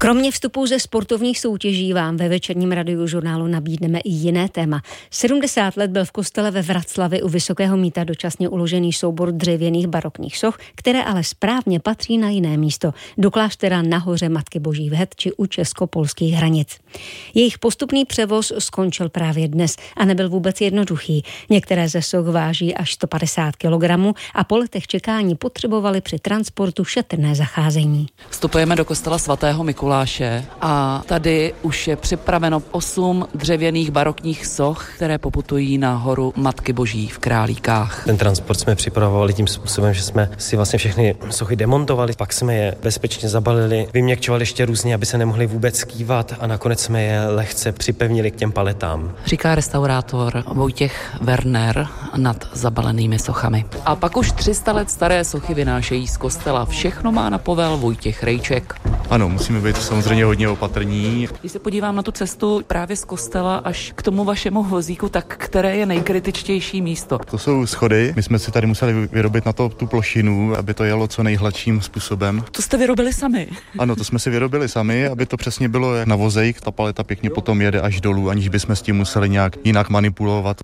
Kromě vstupů ze sportovních soutěží vám ve večerním Radiožurnálu nabídneme i jiné téma. 70 let byl v kostele ve Vraclavi u Vysokého Mýta dočasně uložený soubor dřevěných barokních soch, které ale správně patří na jiné místo, do kláštera na hoře Matky Boží v Hetči u česko-polských hranic. Jejich postupný převoz skončil právě dnes a nebyl vůbec jednoduchý. Některé ze soch váží až 150 kg a po letech čekání potřebovali při transportu šetrné zacházení. Vstupujeme do kostela svatého Mikuláše a tady už je připraveno 8 dřevěných barokních soch, které poputují na horu Matky Boží v Králíkách. Ten transport jsme připravovali tím způsobem, že jsme si vlastně všechny sochy demontovali, pak jsme je bezpečně zabalili, vyměkčovali ještě různě, aby se nemohli vůbec skývat a nakonec jsme je lehce připevnili k těm paletám. Říká restaurátor Vojtěch Werner nad zabalenými sochami. A pak už 300 let staré sochy vynášejí z kostela. Všechno má na povel Vojtěch Rejček. Ano, musíme být samozřejmě hodně opatrní. Když se podívám na tu cestu právě z kostela až k tomu vašemu vozíku, tak které je nejkritičtější místo? To jsou schody. My jsme si tady museli vyrobit na to tu plošinu, aby to jelo co nejhladším způsobem. To jste vyrobili sami? Ano, to jsme si vyrobili sami, aby to přesně bylo jak na vozejk. Ta paleta pěkně potom jede až dolů, aniž bychom s tím museli nějak jinak manipulovat.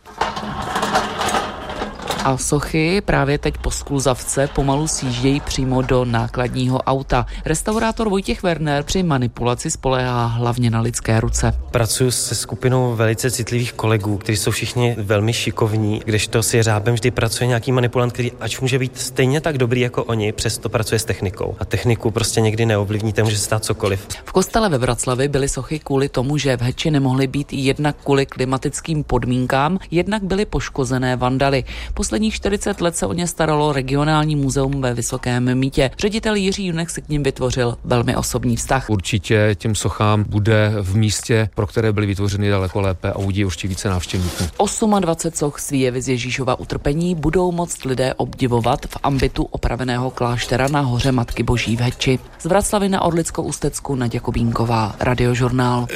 A sochy právě teď po skluzavce pomalu sjíždějí přímo do nákladního auta. Restaurátor Vojtěch Werner při manipulaci spoléhá hlavně na lidské ruce. Pracuji se skupinou velice citlivých kolegů, kteří jsou všichni velmi šikovní, kdežto s jeřábem vždy pracuje nějaký manipulant, který ač může být stejně tak dobrý jako oni, přesto pracuje s technikou. A techniku prostě někdy neovlivníte, může se stát cokoliv. V kostele ve Vraclavi byly sochy kvůli tomu, že v Hetči nemohly být jednak kvůli klimatickým podmínkám, jednak byly poškozené vandaly. Posledních 40 let se o ně staralo regionální muzeum ve Vysokém Mýtě. Ředitel Jiří Junek si k nim vytvořil velmi osobní vztah. Určitě těm sochám bude v místě, pro které byly vytvořeny, daleko lépe a uvidí určitě více návštěvníků. 28 soch z Výjevy z Ježíšova utrpení budou moct lidé obdivovat v ambitu opraveného kláštera na hoře Matky Boží v Hetči. Z Vraclavy na Orlicko-Ústecku Naděja Kubínková, Radiožurnál.